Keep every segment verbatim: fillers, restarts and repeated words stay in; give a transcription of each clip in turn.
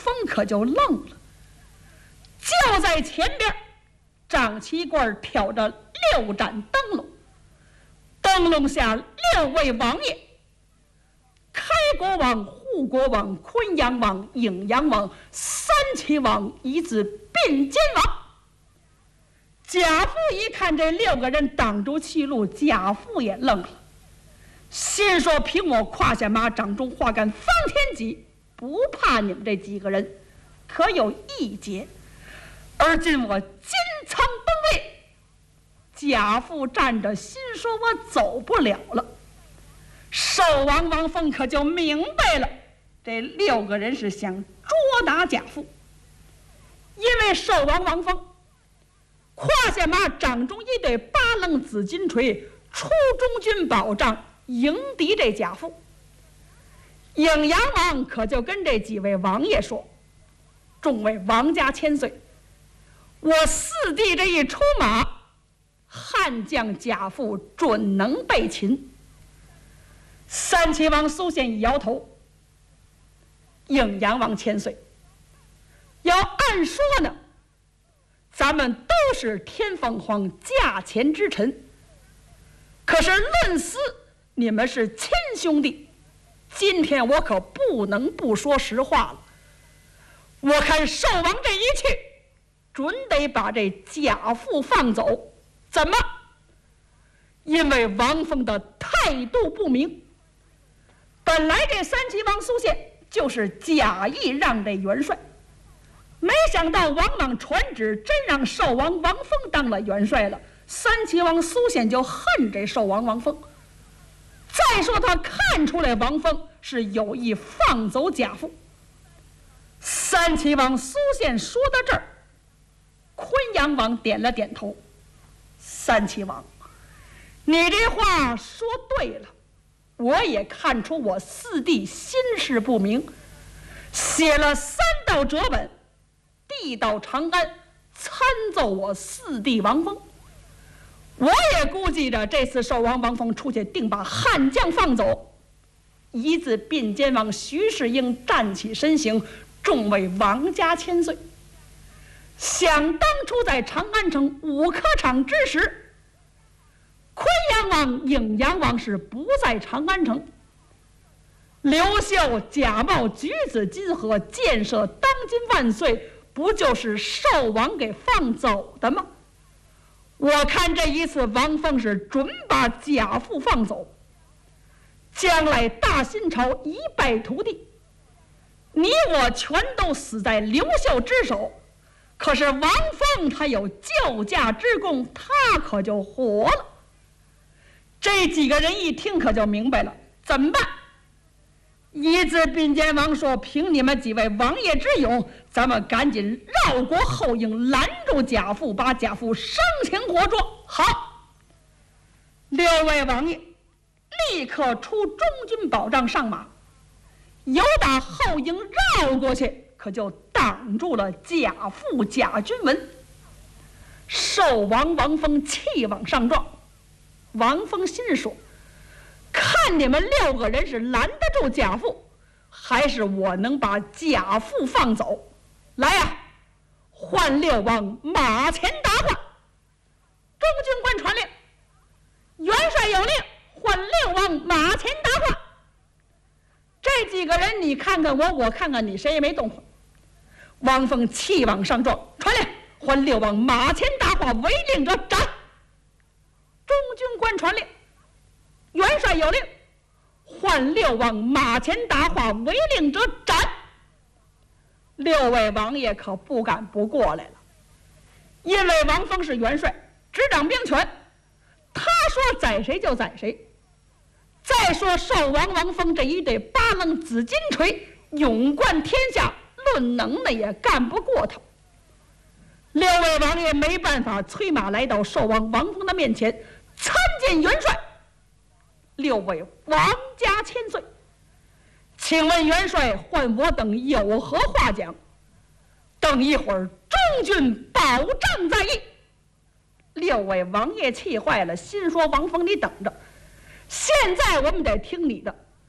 峰可就愣了。就在前边，张七官挑着六盏灯笼，灯笼下六位王爷：开国王、护国王、昆阳王、颍阳王、三齐王以至并肩王。贾父一看这六个人挡住去路，贾父也愣了，心说：凭我胯下马，掌中画杆方天戟，不怕你们这几个人，可有一劫。而今我金苍崩位，贾父站着，心说我走不了了。寿王王凤可就明白了，这六个人是想捉拿贾父，因为寿王王凤胯下马，掌中一对八棱紫金锤，出中军保障，迎敌这贾父。颍阳王可就跟这几位王爷说：众位王家千岁，我四弟这一出马，汉将贾父准能被擒。三齐王苏宪一摇头：颍阳王千岁，要按说呢，咱们都是天凤凰驾前之臣，可是论私，你们是亲兄弟，今天我可不能不说实话了。我看寿王这一去，准得把这贾父放走。怎么？因为王凤的态度不明。本来这三齐王苏宪就是假意让这元帅，没想到王莽传旨，真让寿王王凤当了元帅了。三齐王苏宪就恨这寿王王凤。再说他看出来王凤是有意放走贾父。三齐王苏宪说到这儿，昆阳王点了点头：三齐王，你这话说对了，我也看出我四弟心事不明，写了三道折本递到长安，参奏我四弟王峰。我也估计着这次寿王王峰出去定把汉将放走。一字并肩王徐世英站起身形：众位王家千岁，想当初在长安城五科场之时，昆阳王、颍阳王是不在长安城，刘秀假冒举子金河，建设当今万岁，不就是寿王给放走的吗？我看这一次王凤是准把贾父放走，将来大新朝一败涂地，你我全都死在刘秀之手。可是王凤他有救驾之功，他可就活了。这几个人一听可就明白了，怎么办？一字并肩王说：凭你们几位王爷之勇，咱们赶紧绕过后营，拦住贾父，把贾父生擒活捉。好，六位王爷立刻出中军保障上马，由打后营绕过去，可就挡住了贾父贾君文。寿王王峰气往上撞，王峰心说：看你们六个人是拦得住贾父，还是我能把贾父放走？来呀、啊，换六王马前答话。中军官传令，元帅有令，换六王马前答话。这几个人你看看我，我看看你，谁也没动话。王峰气往上撞，传令，换六王马前答话，违令者斩。中军官传令，元帅有令，换六王马前答话，违令者斩。六位王爷可不敢不过来了，因为王峰是元帅，执掌兵权，他说宰谁就宰谁。再说寿王王峰这一对八棱紫金锤，勇冠天下，论能耐也干不过他。六位王爷没办法，催马来到寿王王峰的面前，参见元帅。六位王家千岁，请问元帅唤我等有何话讲？等一会儿中军保障在役。六位王爷气坏了，心说王峰你等着，现在我们得听你的，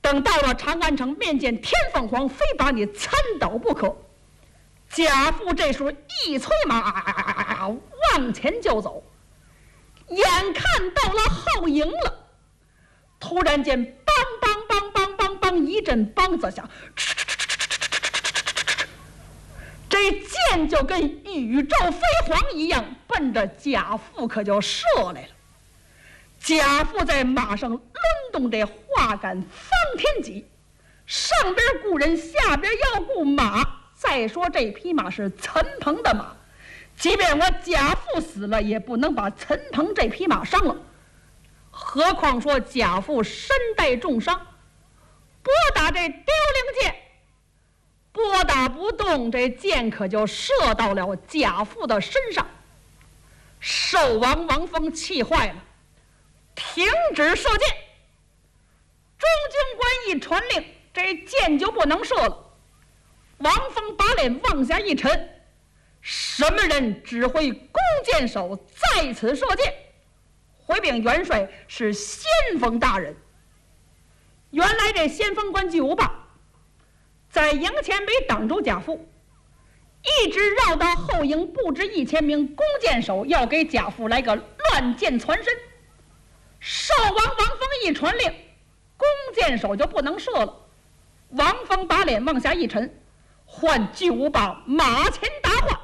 等到了长安城，面见天凤凰，非把你参倒不可。贾父这时候一催马，往前就走，眼看到了后营了，突然间，梆梆梆梆梆梆一阵梆子响，这箭就跟宇宙飞蝗一样，奔着贾父可就射来了。贾父在马上抡动这画杆方天戟，上边雇人，下边要雇马。再说这匹马是陈鹏的马，即便我贾父死了，也不能把陈鹏这匹马伤了。何况说贾父身带重伤，拨打这丢灵箭，拨打不动，这箭可就射到了贾父的身上。寿王王峰气坏了，停止射箭。中军官一传令，这箭就不能射了。王峰把脸往下一沉，什么人指挥弓箭手在此射箭？回禀元帅，是先锋大人。原来这先锋官巨无霸在营前没挡住贾父，一直绕到后营布置一千名弓箭手，要给贾父来个乱箭攒身。少王王峰一传令，弓箭手就不能射了。王峰把脸往下一沉，唤巨无霸马前答话。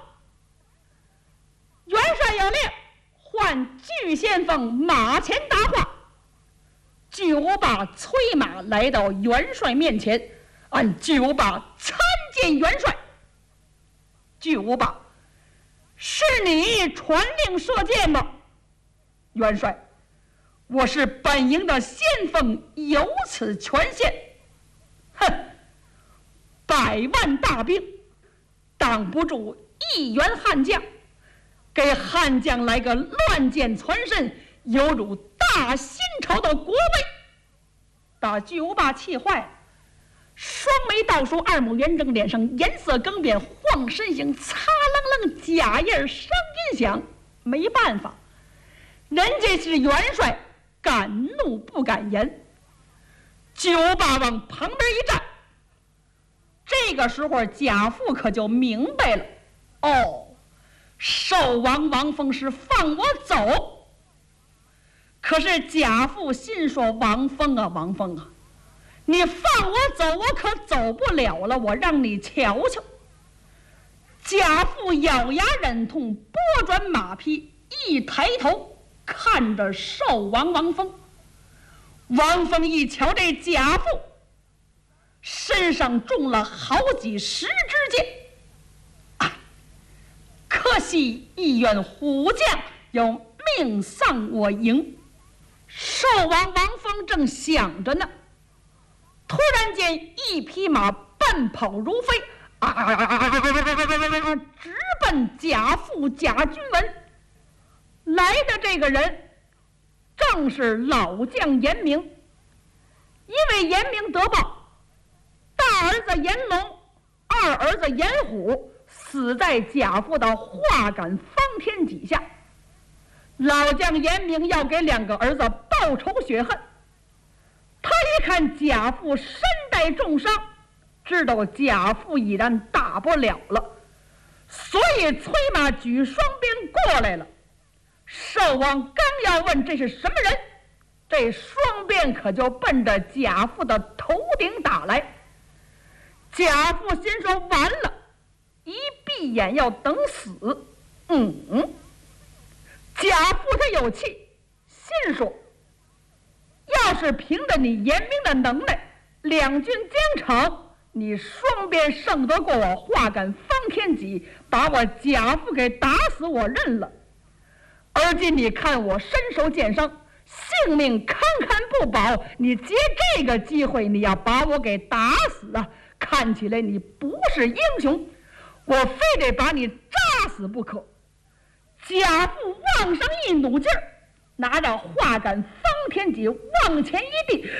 元帅有令，唤巨先锋马前答话。巨无霸催马来到元帅面前，按巨无霸参见元帅。巨无霸，是你传令射箭吗？元帅，我是本营的先锋，有此权限。哼，百万大兵挡不住一员悍将，给悍将来个乱箭攒身，有辱大新朝的国威。把巨无霸气坏了，双眉倒竖，二目圆睁，脸上颜色更变，晃身形，擦楞楞，假印声音响。没办法，人家是元帅，敢怒不敢言。巨无霸往旁边一站，这个时候贾父可就明白了，哦，寿王王峰是放我走。可是贾父心说，王峰啊王峰啊，你放我走，我可走不了了，我让你瞧瞧。贾父咬牙忍痛，拨转马匹，一抬头看着寿王王峰。王峰一瞧这贾父身上中了好几十支箭，啊，可惜一员虎将要命丧我营。寿王王峰正想着呢，突然间一匹马奔跑如飞，啊，直奔贾父贾君文。来的这个人正是老将严明。因为严明得报，大儿子严龙，二儿子严虎死在贾父的画杆方天戟下。老将严明要给两个儿子报仇雪恨。他一看贾父身带重伤，知道贾父已然打不了了，所以催马举双鞭过来了。寿王刚要问这是什么人，这双鞭可就奔着贾父的头顶打来。贾父心说完了，一闭眼要等死。嗯，贾父他有气，心说要是凭着你严明的能耐，两军疆场，你双鞭胜得过我画杆方天戟，把我贾父给打死我认了。而今你看我身受箭伤，性命堪堪不保，你借这个机会你要把我给打死啊，看起来你不是英雄，我非得把你扎死不可。贾父往上一努劲儿，拿着画杆方天戟往前一递，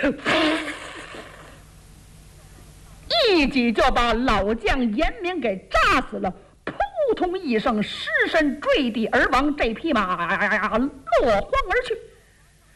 一击就把老将严明给扎死了，扑通一声失身坠地而亡，这匹马落荒而去。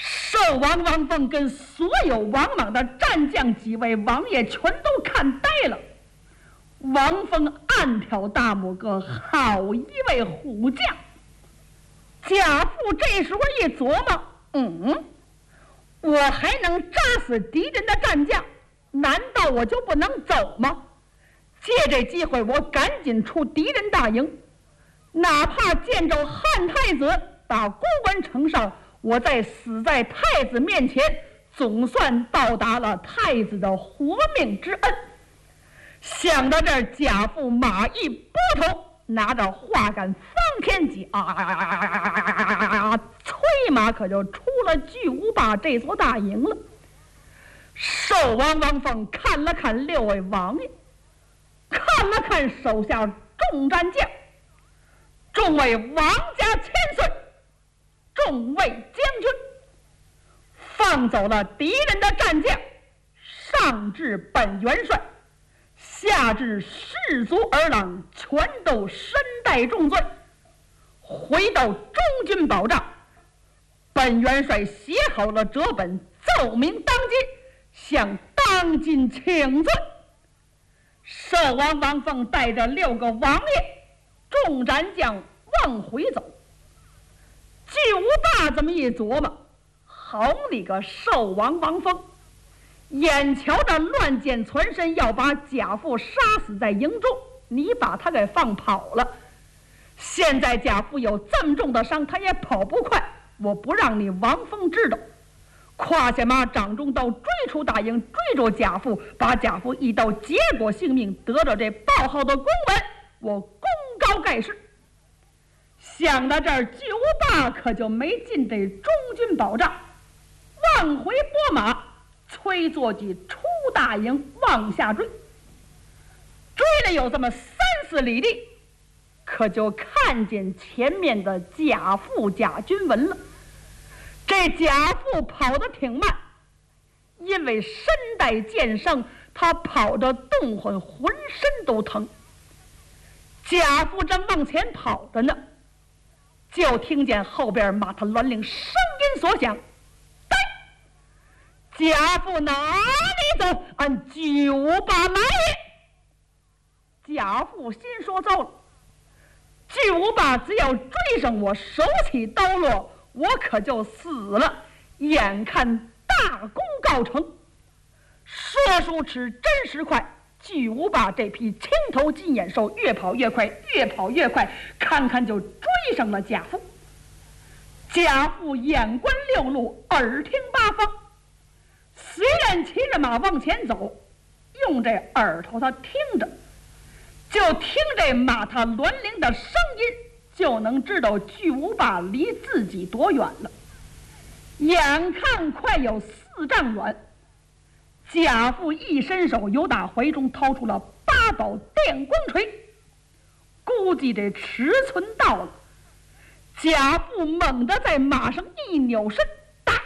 寿王王凤跟所有王莽的战将几位王爷全都看呆了。王凤暗挑大拇哥，好一位虎将。贾父这时候一琢磨，嗯，我还能扎死敌人的战将，难道我就不能走吗？借这机会，我赶紧出敌人大营，哪怕见着汉太子把公关呈上，我再死在太子面前，总算报答了太子的活命之恩。想到这儿，贾父马一拨头，拿着画杆方天戟啊，催马可就出了巨无霸这座大营了。寿王王凤看了看六位王爷，看了看手下众战将，众位王家千岁，众位将军，放走了敌人的战将，上至本元帅，下至士卒儿郎，全都身带重罪，回到中军保障。本元帅写好了折本，奏明当今，向当今请罪。寿王王凤带着六个王爷、众战将往回走。巨无霸这么一琢磨，好你个寿王王凤，眼瞧着乱箭攒身要把贾父杀死在营中，你把他给放跑了。现在贾父有这么重的伤，他也跑不快，我不让你王凤知道。胯下马，掌中刀，追出大营，追住贾父，把贾父一刀结果性命，得着这报号的公文，我功高盖世。想到这儿，巨无霸可就没进这中军保障，往回拨马，催坐骑出大营往下追。追了有这么三四里地，可就看见前面的贾父贾君文了。这贾父跑得挺慢，因为身带箭伤，他跑得动魂，浑身都疼。贾父正往前跑着呢，就听见后边马踏銮铃声音所响。呆，贾父哪里走？俺巨无霸来也！贾父心说糟了，巨无霸只要追上我，手起刀落，我可就死了，眼看大功告成。说时迟，真时快，巨无霸这匹青头金眼兽越跑越快，越跑越快，看看就追上了贾父。贾父眼观六路，耳听八方，虽然骑着马往前走，用这耳朵他听着，就听这马踏銮铃的声音，就能知道巨无霸离自己多远了。眼看快有四丈远，贾父一伸手，由打怀中掏出了八宝电光锤，估计这尺寸到了。贾父猛地在马上一扭身，打，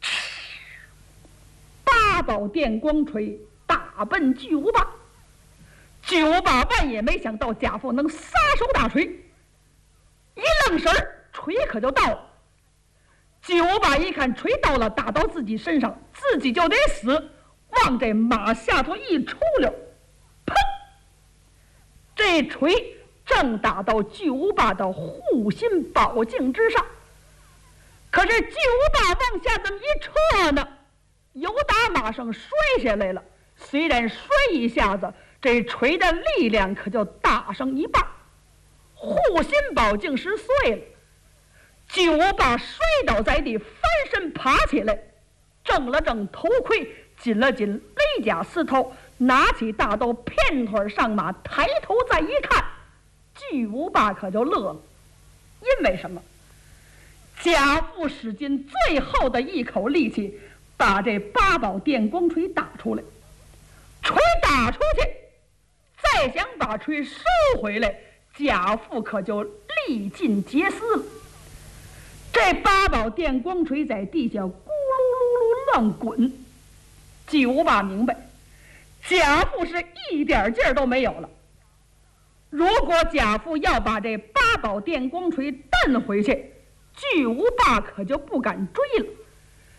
八宝电光锤打奔巨无霸。巨无霸万也没想到贾父能撒手打锤，一愣神儿，锤可就到了。巨无霸一看锤到了，打到自己身上，自己就得死，往这马下头一出溜，砰！这锤正打到巨无霸的护心宝镜之上。可是巨无霸往下这么一撤呢，由打马上摔下来了。虽然摔一下子，这锤的力量可就大上一半，护心宝镜是碎了。巨无霸摔倒在地，翻身爬起来，正了正头盔，紧了紧勒甲丝头，拿起大刀，片腿上马，抬头再一看，巨无霸可就乐了。因为什么？贾父使尽最后的一口力气，把这八宝电光锤打出来。锤打出去，再想把锤收回来，贾父可就历尽劫思了。这八宝电光锤在地下咕噜噜噜乱滚。巨无霸明白，贾父是一点劲儿都没有了。如果贾父要把这八宝电光锤蹬回去，巨无霸可就不敢追了。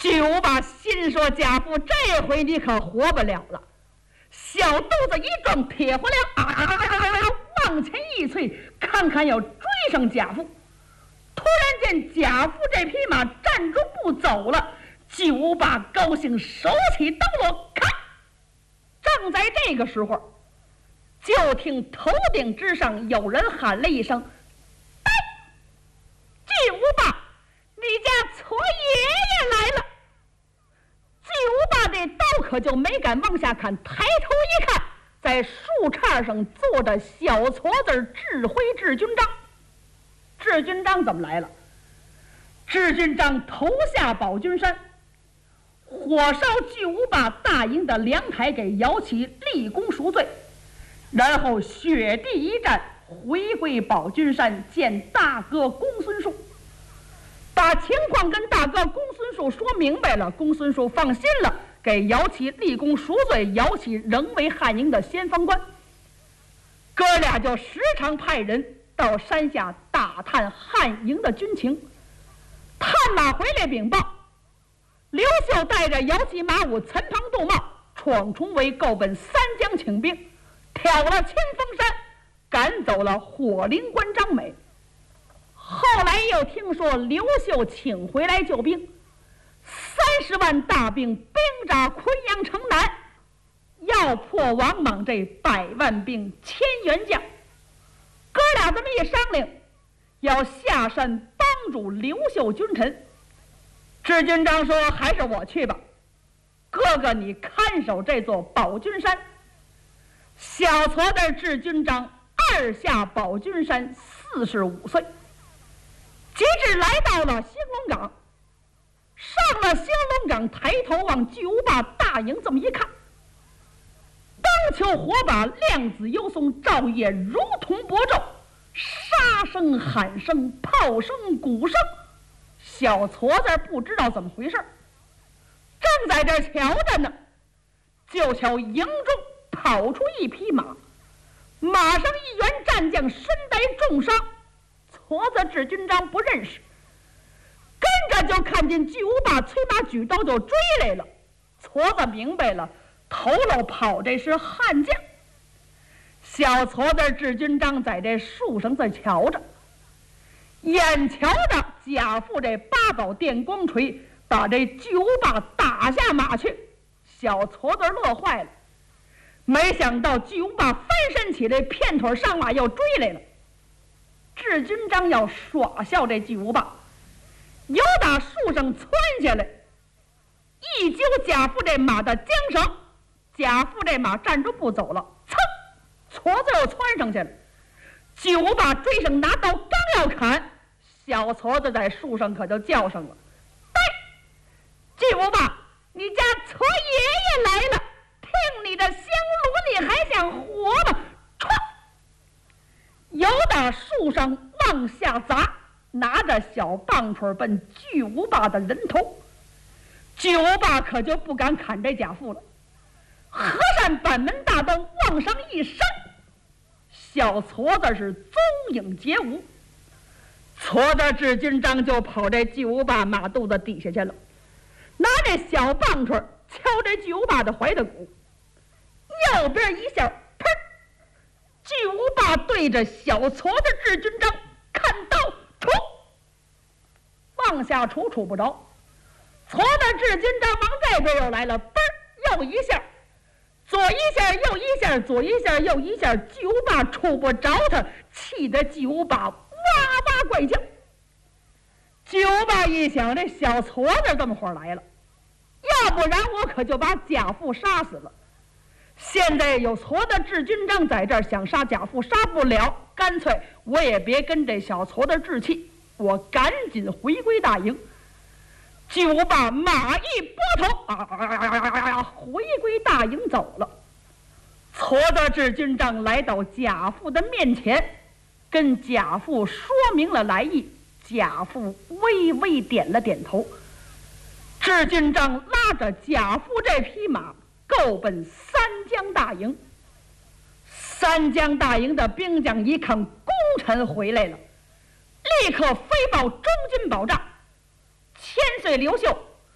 巨无霸心说：“家父，这回你可活不了了！”小肚子一撞，铁火梁啊，往前一催，看看要追上贾父。突然间，贾父这匹马站住不走了。巨无霸高兴，手起刀落，看！正在这个时候，就听头顶之上有人喊了一声：“哎，巨无霸，你家矬爷爷来了！”巨无霸这刀可就没敢往下砍，抬头一看，在树杈上坐着小矬子智辉智军章。智军章怎么来了？智军章头下宝君山，火烧巨无霸大营的凉台，给摇起立功赎罪，然后雪地一战，回归宝君山见大哥公孙述，把情况跟大哥公孙述说明白了。公孙述放心了，给姚琦立功赎罪。姚琦仍为汉营的先锋官，哥俩就时常派人到山下打探汉营的军情。探马回来禀报，刘秀带着姚琦马武岑庞杜茂闯重围，够奔三江请兵，挑了清风山，赶走了火灵关张美。后来又听说刘秀请回来救兵，三十万大兵兵扎昆阳城南，要破王莽这百万兵千员将。哥俩这么一商量，要下山帮助刘秀君臣。智军章说：“还是我去吧，哥哥你看守这座宝君山。”小矬子智军章二下宝君山，四十五岁。及至来到了兴隆岗，上了兴隆岗，抬头往巨无霸大营这么一看，当秋火把，亮子幽松，照夜如同薄昼，杀声、喊声、炮声、鼓声。小矬子不知道怎么回事，正在这瞧着呢，就瞧营中跑出一匹马，马上一员战将身带重伤。矬子智军章不认识，跟着就看见巨无霸催马举刀就追来了。矬子明白了，头喽跑这是汉将。小矬子智军章在这树上在瞧着，眼瞧着贾父这八宝电光锤把这巨无霸打下马去。小矬子乐坏了，没想到巨无霸翻身起来，片腿上马要追来了。智军章要耍笑这巨无霸，由打树上窜下来，一揪贾父这马的缰绳，贾父这马站住不走了，噌，矬子又窜上去了。巨无霸追上，拿刀刚要砍，小矬子在树上可就叫上了：“呆，巨无霸，你家矬爷爷来了！听你的香炉，你还想活吗？”唰，由打树上往下砸，拿着小棒槌奔巨无霸的人头。巨无霸可就不敢砍这贾父了，和善板门大灯往上一伸，小矬子是踪影皆无。矬子智军章就跑这巨无霸马肚子底下去了，拿这小棒槌敲这巨无霸的怀的骨，右边一下，砰！巨无霸对着小矬子智军章看刀杵，往下杵杵不着。矬子智军章往这边又来了，嘣！又一下，左一下，右一下，左一下，右一下，巨无霸触不着他，气得巨无霸哇哇怪叫。巨无霸一想，这小矬子这么会儿来了，要不然我可就把贾父杀死了。现在有矬子智军章在这儿，想杀贾父杀不了，干脆我也别跟这小矬子置气，我赶紧回归大营。巨无霸马一拨头，啊啊啊啊啊！回归大营走了。矬子智军章来到贾父的面前，跟贾父说明了来意。贾父微微点了点头。智军章拉着贾父这匹马，够奔三江大营。三江大营的兵将一看功臣回来了，立刻飞报中军保障。千岁刘秀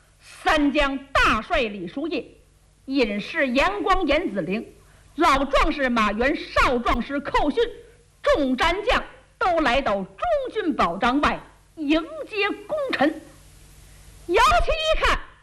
三江大帅李叔业、隐士严光、严子陵、老壮士马元、少壮士寇训、众战将都来到中军保障外迎接功臣。